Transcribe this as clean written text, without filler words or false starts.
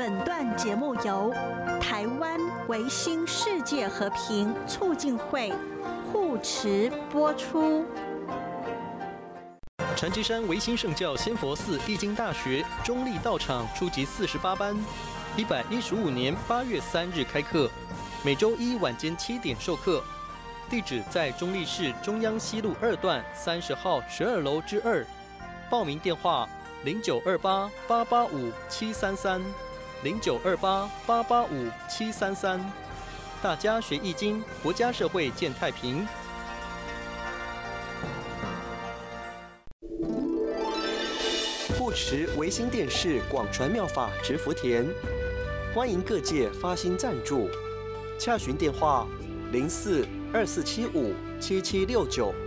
本段节目由台湾维新世界和平促进会护持播出。 禅机山维新圣教仙佛寺易经大学中立道场初级48班，115年8月3日开课，每周一晚间7点授课。地址在中立市中央西路2段30号12楼之2。报名电话0928885733，0928885733。大家学易经，国家社会健太平。 护持维新电视广传妙法植福田，欢迎各界发心赞助，洽询电话0424757769。